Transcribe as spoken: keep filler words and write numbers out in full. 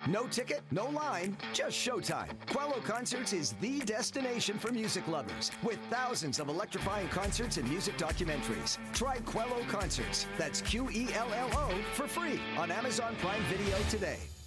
No ticket, no line, just showtime. Quello Concerts is the destination for music lovers, with thousands of electrifying concerts and music documentaries. Try Quello Concerts, that's Q E L L O, for free on Amazon Prime Video today.